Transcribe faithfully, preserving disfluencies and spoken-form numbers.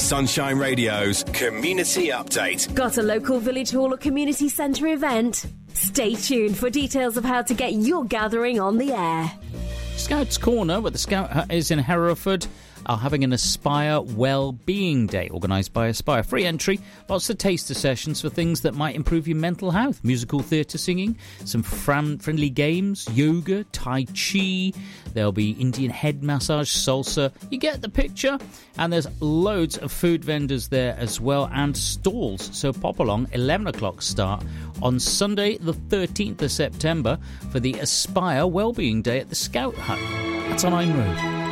Sunshine Radio's Community Update. Got a local village hall or community centre event? Stay tuned for details of how to get your gathering on the air. Scouts Corner, where the Scout Hut is in Hereford, are having an Aspire Wellbeing Day organised by Aspire. Free entry, lots of taster sessions for things that might improve your mental health. Musical theatre singing, some fran- friendly games, yoga, Tai Chi. There'll be Indian head massage, salsa. You get the picture. And there's loads of food vendors there as well and stalls. So pop along, eleven o'clock start on Sunday the thirteenth of September for the Aspire Wellbeing Day at the Scout Hut. That's on Ine Road.